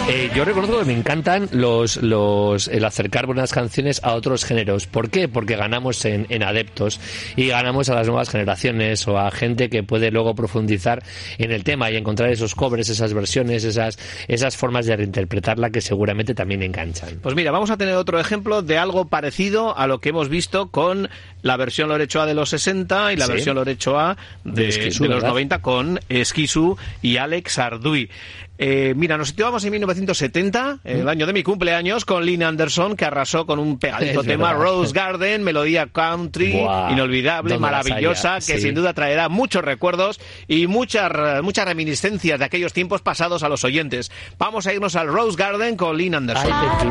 Yo reconozco que me encantan el acercar buenas canciones a otros géneros. ¿Por qué? Porque ganamos en adeptos y ganamos a las nuevas generaciones o a gente que puede luego profundizar en el tema y encontrar esos covers, esas versiones, esas formas de reinterpretarla que seguramente también enganchan. Pues mira, vamos a tener otro ejemplo de algo parecido a lo que hemos visto con la versión Lorechoa de los 60 y la versión Lorechoa de los 90 con Esquissu y Alex Arduy. Mira, nos situamos en 1970, en el año de mi cumpleaños, con Lynn Anderson, que arrasó con un pegadito tema, Rose Garden, melodía country, inolvidable, maravillosa, que sin duda traerá muchos recuerdos y muchas reminiscencias de aquellos tiempos pasados a los oyentes. Vamos a irnos al Rose Garden con Lynn Anderson.